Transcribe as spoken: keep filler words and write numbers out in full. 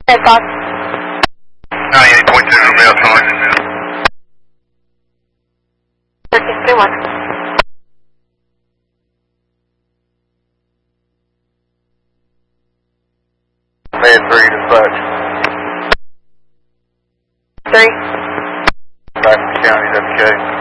Hey, Fox. ninety-eight point two, Romeo, calling. thirteen three one. Man three, dispatch. Three. Back from County, W K.